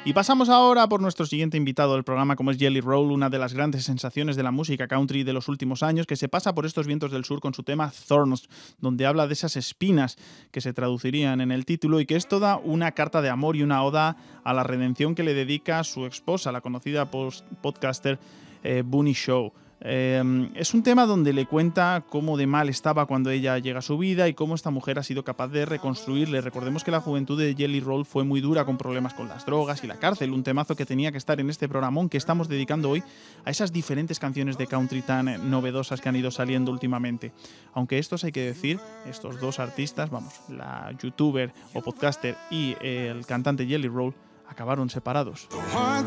Y pasamos ahora por nuestro siguiente invitado del programa, como es Jelly Roll, una de las grandes sensaciones de la música country de los últimos años, que se pasa por estos vientos del sur con su tema Thorns, donde habla de esas espinas que se traducirían en el título y que es toda una carta de amor y una oda a la redención que le dedica a su esposa, la conocida podcaster Bunny Show. Es un tema donde le cuenta cómo de mal estaba cuando ella llega a su vida y cómo esta mujer ha sido capaz de reconstruirle. Recordemos que la juventud de Jelly Roll fue muy dura, con problemas con las drogas y la cárcel, un temazo que tenía que estar en este programón que estamos dedicando hoy a esas diferentes canciones de country tan novedosas que han ido saliendo últimamente. Aunque estos, hay que decir, estos dos artistas, la youtuber o podcaster y el cantante Jelly Roll, acabaron separados.